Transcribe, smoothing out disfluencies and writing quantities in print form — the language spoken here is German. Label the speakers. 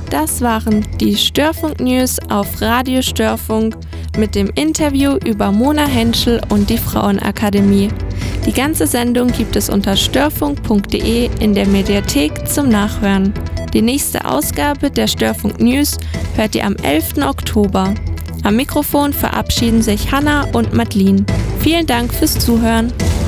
Speaker 1: Das waren die Störfunk-News auf Radio Störfunk mit dem Interview über Mona Henschel und die Frauenakademie. Die ganze Sendung gibt es unter störfunk.de in der Mediathek zum Nachhören. Die nächste Ausgabe der Störfunk-News hört ihr am 11. Oktober. Am Mikrofon verabschieden sich Hanna und Madeline. Vielen Dank fürs Zuhören.